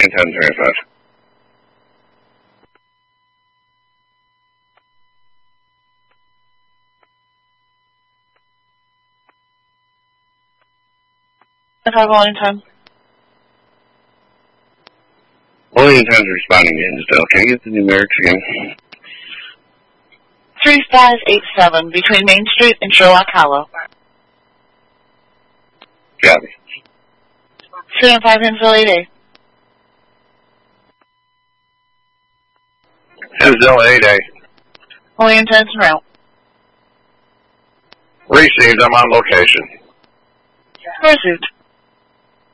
1035. Volume time. Volume time's responding to Hinsdale. Can you get the numerics again? 3587 between Main Street and Sherlock Hollow. Copy. 315 Hinsdale 8A. Hinsdale 8A. Volume 10's en route. Received. I'm on location. Received.